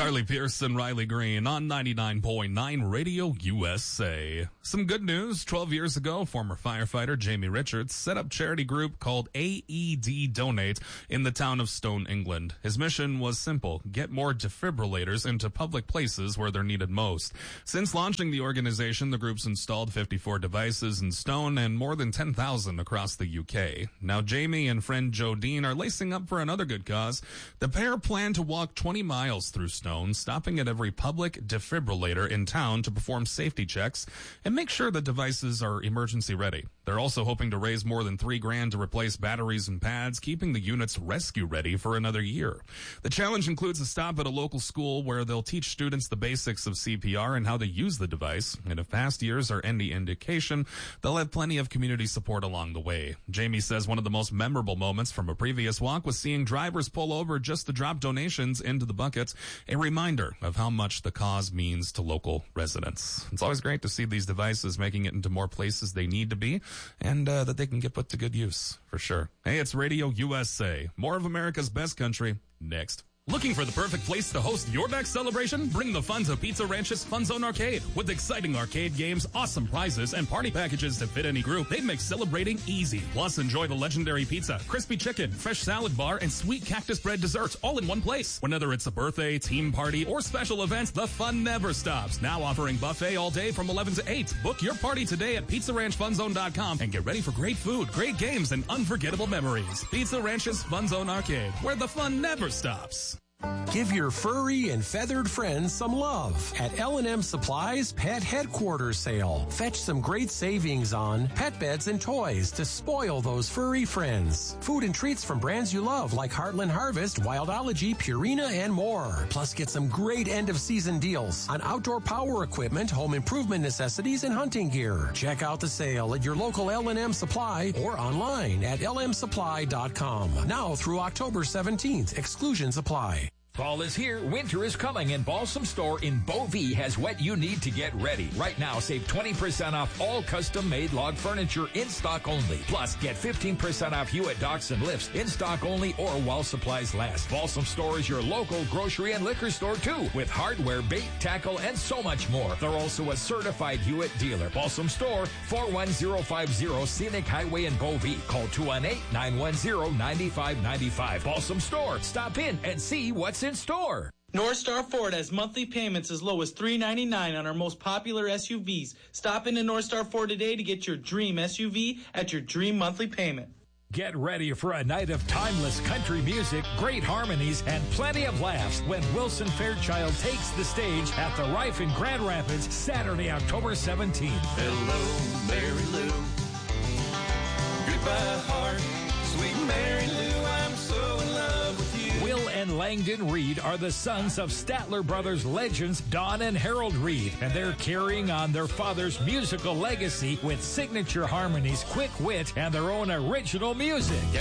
Carly Pearson, Riley Green on 99.9 Radio USA. Some good news. 12 years ago, former firefighter Jamie Richards set up a charity group called AED Donate in the town of Stone, England. His mission was simple: get more defibrillators into public places where they're needed most. Since launching the organization, the group's installed 54 devices in Stone and more than 10,000 across the UK. Now, Jamie and friend Joe Dean are lacing up for another good cause. The pair plan to walk 20 miles through Stone, stopping at every public defibrillator in town to perform safety checks and make sure the devices are emergency ready. They're also hoping to raise more than $3,000 to replace batteries and pads, keeping the units rescue ready for another year. The challenge includes a stop at a local school where they'll teach students the basics of CPR and how to use the device. And if past years are any indication, they'll have plenty of community support along the way. Jamie says one of the most memorable moments from a previous walk was seeing drivers pull over just to drop donations into the buckets, a reminder of how much the cause means to local residents. It's always great to see these devices making it into more places they need to be, and that they can get put to good use, for sure. Hey, it's Radio USA. More of America's best country, next. Looking for the perfect place to host your next celebration? Bring the fun to Pizza Ranch's Fun Zone Arcade. With exciting arcade games, awesome prizes, and party packages to fit any group, they make celebrating easy. Plus, enjoy the legendary pizza, crispy chicken, fresh salad bar, and sweet cactus bread desserts all in one place. Whether it's a birthday, team party, or special events, the fun never stops. Now offering buffet all day from 11 to 8. Book your party today at PizzaRanchFunZone.com and get ready for great food, great games, and unforgettable memories. Pizza Ranch's Fun Zone Arcade, where the fun never stops. Give your furry and feathered friends some love at L&M Supply's Pet Headquarters Sale. Fetch some great savings on pet beds and toys to spoil those furry friends. Food and treats from brands you love like Heartland Harvest, Wildology, Purina, and more. Plus, get some great end-of-season deals on outdoor power equipment, home improvement necessities, and hunting gear. Check out the sale at your local L&M Supply or online at lmsupply.com. Now through October 17th. Exclusions apply. Fall is here, winter is coming, and Balsam Store in Beauvais has what you need to get ready. Right now, save 20% off all custom-made log furniture in stock only. Plus, get 15% off Hewitt docks and lifts in stock only or while supplies last. Balsam Store is your local grocery and liquor store, too, with hardware, bait, tackle, and so much more. They're also a certified Hewitt dealer. Balsam Store, 41050 Scenic Highway in Beauvais. Call 218-910-9595. Balsam Store. Stop in and see what's in store. North Star Ford has monthly payments as low as $399 on our most popular SUVs. Stop into North Star Ford today to get your dream SUV at your dream monthly payment. Get ready for a night of timeless country music, great harmonies, and plenty of laughs when Wilson Fairchild takes the stage at the Rife in Grand Rapids, Saturday, October 17th. Hello, Mary Lou. Goodbye, heart. Sweet Mary Lou, I'm so in love with you. Will and Langdon Reed are the sons of Statler Brothers legends Don and Harold Reed, and they're carrying on their father's musical legacy with signature harmonies, quick wit, and their own original music.